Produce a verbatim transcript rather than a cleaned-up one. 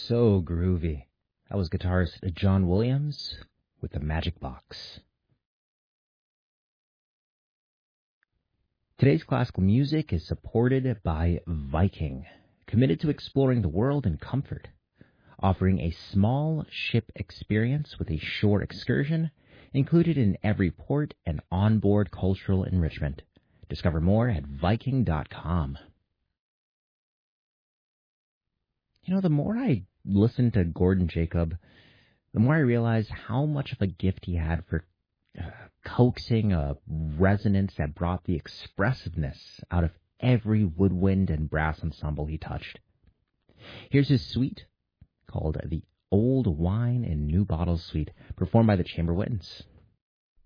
So groovy. That was guitarist John Williams with the Magic Box. Today's classical music is supported by Viking, committed to exploring the world in comfort, offering a small ship experience with a shore excursion included in every port and onboard cultural enrichment. Discover more at Viking dot com. You know, the more I listen to Gordon Jacob, the more I realize how much of a gift he had for uh, coaxing a resonance that brought the expressiveness out of every woodwind and brass ensemble he touched. Here's his suite called the Old Wine in New Bottles Suite, performed by the Chamber Winds.